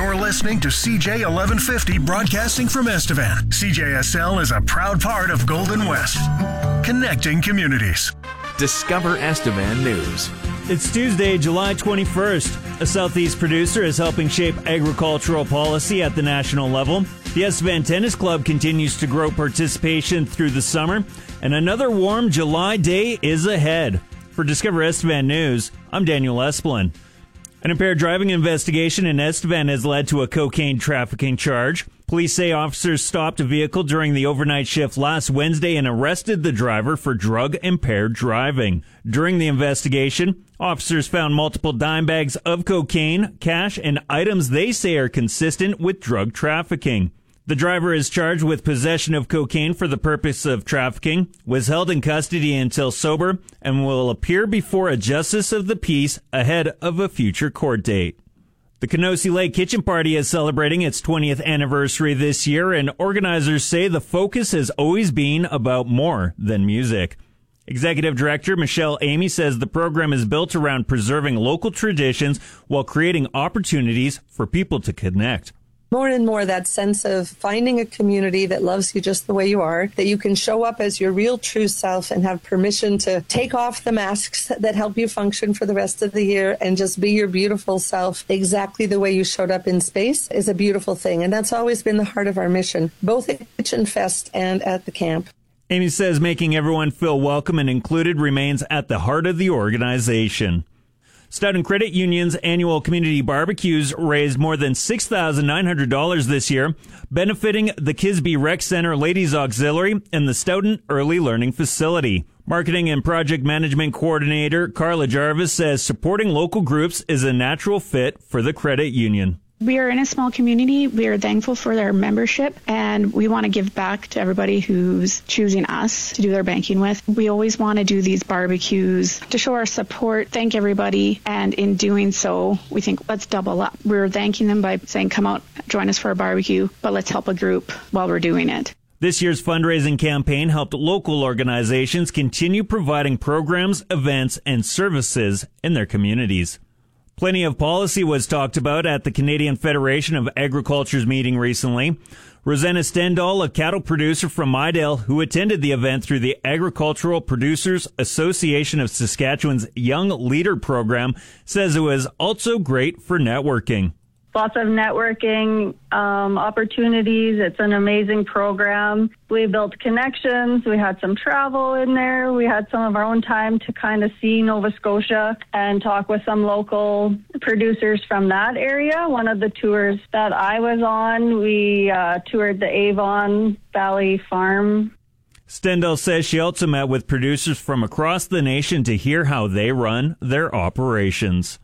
You're listening to CJ 1150 broadcasting from Estevan. CJSL is a proud part of Golden West, connecting communities. Discover Estevan News. It's Tuesday, July 21st. A Southeast producer is helping shape agricultural policy at the national level. The Estevan Tennis Club continues to grow participation through the summer, and another warm July day is ahead. For Discover Estevan News, I'm Daniel Esplin. An impaired driving investigation in Estevan has led to a cocaine trafficking charge. Police say officers stopped a vehicle during the overnight shift last Wednesday and arrested the driver for drug-impaired driving. During the investigation, officers found multiple dime bags of cocaine, cash, and items they say are consistent with drug trafficking. The driver is charged with possession of cocaine for the purpose of trafficking, was held in custody until sober, and will appear before a justice of the peace ahead of a future court date. The Knossi Lake Kitchen Party is celebrating its 20th anniversary this year, and organizers say the focus has always been about more than music. Executive Director Michelle Amy says the program is built around preserving local traditions while creating opportunities for people to connect. More and more that sense of finding a community that loves you just the way you are, that you can show up as your real true self and have permission to take off the masks that help you function for the rest of the year and just be your beautiful self exactly the way you showed up in space is a beautiful thing. And that's always been the heart of our mission, both at Kitchen Fest and at the camp. Amy says making everyone feel welcome and included remains at the heart of the organization. Student Credit Union's annual community barbecues raised more than $6,900 this year, benefiting the Kisby Rec Center Ladies Auxiliary and the Stoughton Early Learning Facility. Marketing and Project Management Coordinator Carla Jarvis says supporting local groups is a natural fit for the credit union. We are in a small community. We are thankful for their membership, and we want to give back to everybody who's choosing us to do their banking with. We always want to do these barbecues to show our support, thank everybody, and in doing so, we think let's double up. We're thanking them by saying, come out, join us for a barbecue, but let's help a group while we're doing it. This year's fundraising campaign helped local organizations continue providing programs, events, and services in their communities. Plenty of policy was talked about at the Canadian Federation of Agriculture's meeting recently. Rosanna Stendahl, a cattle producer from Midale, who attended the event through the Agricultural Producers Association of Saskatchewan's Young Leader program, says it was also great for networking. Lots of networking opportunities. It's an amazing program. We built connections. We had some travel in there. We had some of our own time to kind of see Nova Scotia and talk with some local producers from that area. One of the tours that I was on, we toured the Avon Valley Farm. Stendahl says she also met with producers from across the nation to hear how they run their operations.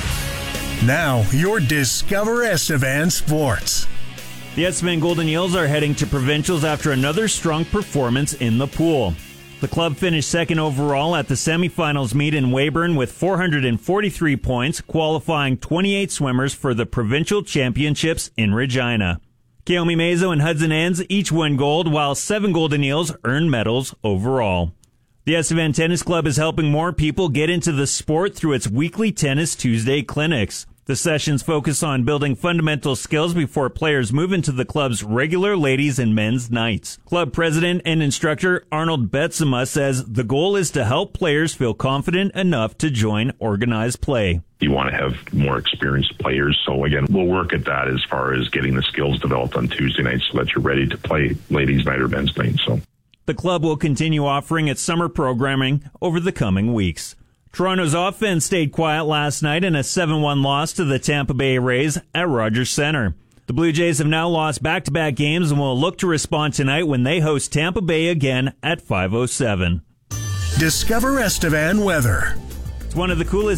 Now, your Discover Estevan Sports. The Estevan Golden Eels are heading to provincials after another strong performance in the pool. The club finished second overall at the semifinals meet in Weyburn with 443 points, qualifying 28 swimmers for the provincial championships in Regina. Keomi Mazo and Hudson Ends each won gold, while 7 Golden Eels earned medals overall. The Estevan Tennis Club is helping more people get into the sport through its weekly Tennis Tuesday clinics. The sessions focus on building fundamental skills before players move into the club's regular ladies and men's nights. Club president and instructor Arnold Betsema says the goal is to help players feel confident enough to join organized play. You want to have more experienced players. So again, we'll work at that as far as getting the skills developed on Tuesday nights so that you're ready to play ladies night or men's night. So the club will continue offering its summer programming over the coming weeks. Toronto's offense stayed quiet last night in a 7-1 loss to the Tampa Bay Rays at Rogers Centre. The Blue Jays have now lost back-to-back games and will look to respond tonight when they host Tampa Bay again at 5:07. Discover Estevan weather. It's one of the coolest